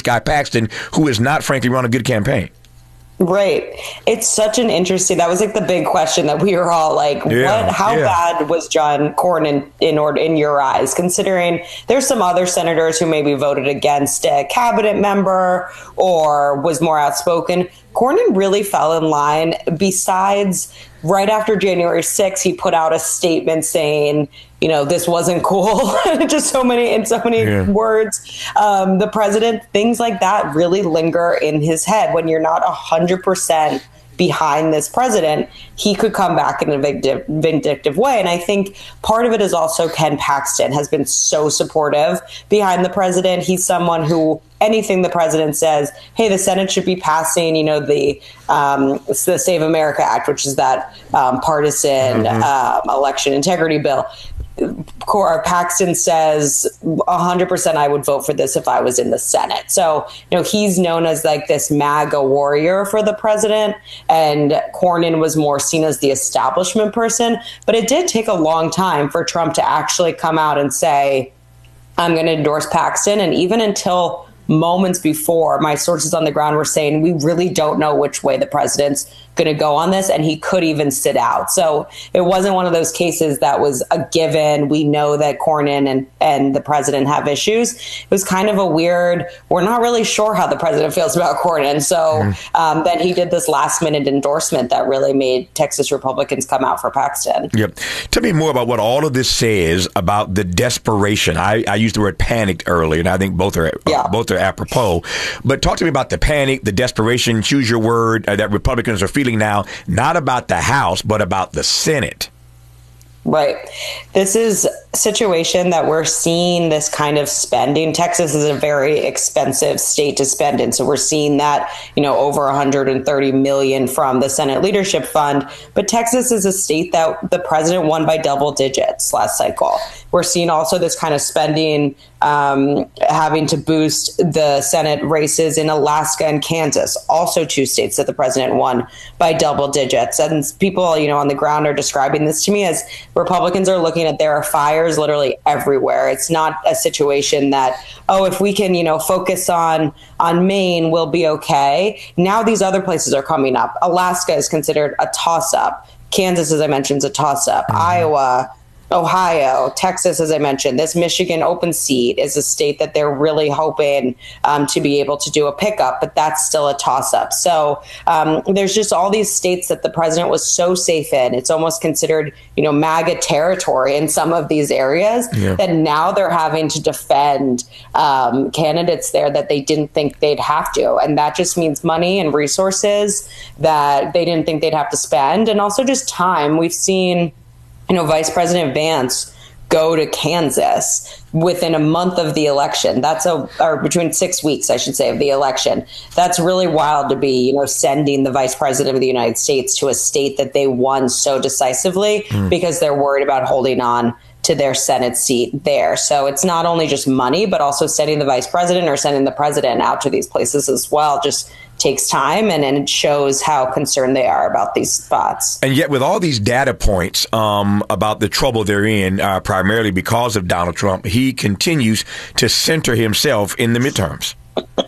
guy Paxton, who has not, frankly, run a good campaign. Right. It's such an interesting, that was like the big question that we were all like, how bad was John Cornyn in your eyes, considering there's some other senators who maybe voted against a cabinet member or was more outspoken. Cornyn really fell in line. Besides, right after January 6th, he put out a statement saying, this wasn't cool. Just so many words. The president, things like that really linger in his head. When you're not 100% behind this president, he could come back in a vindictive way. And I think part of it is also Ken Paxton has been so supportive behind the president. He's someone who anything the president says, hey, the Senate should be passing, the Save America Act, which is that partisan election integrity bill. Paxton says 100% I would vote for this if I was in the Senate. So, he's known as like this MAGA warrior for the president, and Cornyn was more seen as the establishment person. But it did take a long time for Trump to actually come out and say, I'm going to endorse Paxton. And even until moments before, my sources on the ground were saying, we really don't know which way the president's going to go on this, and he could even sit out. So it wasn't one of those cases that was a given. We know that Cornyn and the president have issues. It was kind of a weird, we're not really sure how the president feels about Cornyn. So then he did this last minute endorsement that really made Texas Republicans come out for Paxton. Yep. Tell me more about what all of this says about the desperation. I used the word panicked earlier, and I think both are apropos. But talk to me about the panic, the desperation, choose your word, that Republicans are feeling now, not about the House, but about the Senate. Right. This is a situation that we're seeing this kind of spending. Texas is a very expensive state to spend in. So we're seeing that, over $130 million from the Senate Leadership Fund. But Texas is a state that the president won by double digits last cycle. We're seeing also this kind of spending having to boost the Senate races in Alaska and Kansas, also two states that the president won by double digits. And people, on the ground are describing this to me as Republicans are looking at, there are fires literally everywhere. It's not a situation that, if we can, focus on Maine, we'll be okay. Now these other places are coming up. Alaska is considered a toss-up. Kansas, as I mentioned, is a toss-up. Iowa, Ohio, Texas, as I mentioned, this Michigan open seat is a state that they're really hoping to be able to do a pickup, but that's still a toss-up. So there's just all these states that the president was so safe in. It's almost considered, MAGA territory in some of these areas that now they're having to defend candidates there that they didn't think they'd have to. And that just means money and resources that they didn't think they'd have to spend, and also just time. We've seen Vice President Vance go to Kansas within a month of the election. Or between 6 weeks, I should say, of the election. That's really wild to be, sending the Vice President of the United States to a state that they won so decisively because they're worried about holding on to their Senate seat there. So it's not only just money, but also sending the vice president or sending the president out to these places as well. Just takes time, and it shows how concerned they are about these spots. And yet with all these data points about the trouble they're in, primarily because of Donald Trump, he continues to center himself in the midterms.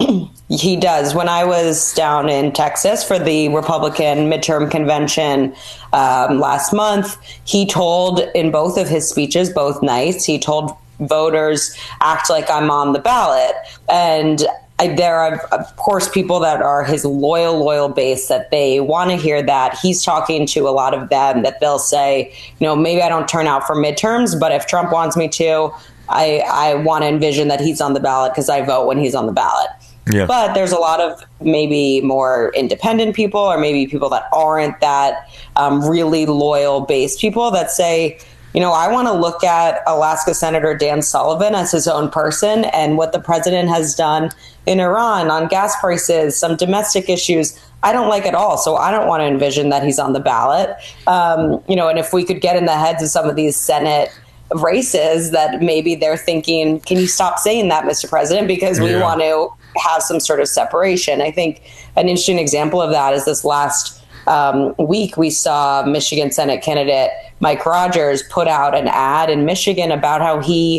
He does. When I was down in Texas for the Republican midterm convention last month, he told in both of his speeches, both nights, he told voters, act like I'm on the ballot. And there are, of course, people that are his loyal base that they want to hear that. He's talking to a lot of them that they'll say, maybe I don't turn out for midterms, but if Trump wants me to, I want to envision that he's on the ballot because I vote when he's on the ballot. Yeah. But there's a lot of maybe more independent people, or maybe people that aren't that really loyal base people that say, I want to look at Alaska Senator Dan Sullivan as his own person, and what the president has done in Iran on gas prices, some domestic issues, I don't like at all. So I don't want to envision that he's on the ballot. And if we could get in the heads of some of these Senate races that maybe they're thinking, can you stop saying that, Mr. President, because we want to have some sort of separation. I think an interesting example of that is this last week, we saw Michigan Senate candidate Mike Rogers put out an ad in Michigan about how he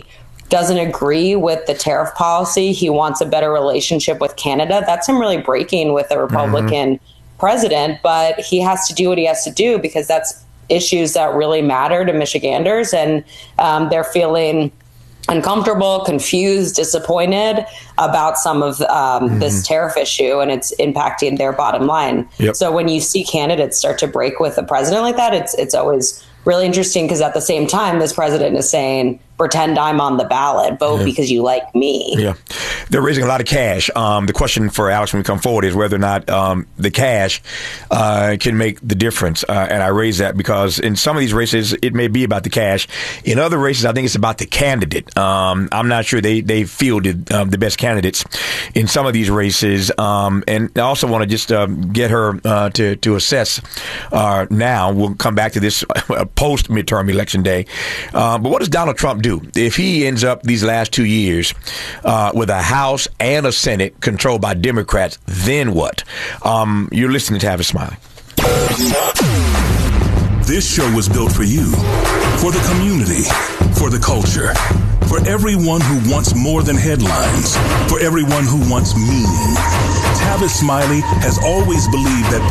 doesn't agree with the tariff policy. He wants a better relationship with Canada. That's him really breaking with a Republican president, but he has to do what he has to do because that's issues that really matter to Michiganders, and they're feeling uncomfortable, confused, disappointed about some of this tariff issue, and it's impacting their bottom line. Yep. So when you see candidates start to break with a president like that, it's always really interesting because at the same time, this president is saying, pretend I'm on the ballot, vote because you like me. Yeah, they're raising a lot of cash. The question for Alex when we come forward is whether or not the cash can make the difference. And I raise that because in some of these races, it may be about the cash. In other races, I think it's about the candidate. I'm not sure they fielded the best candidates in some of these races. And I also want to just get her to assess now. We'll come back to this post-midterm election day. But what does Donald Trump do? If he ends up these last 2 years with a House and a Senate controlled by Democrats, then what? You're listening to Tavis Smiley. This show was built for you, for the community, for the culture, for everyone who wants more than headlines, for everyone who wants meaning. Tavis Smiley has always believed that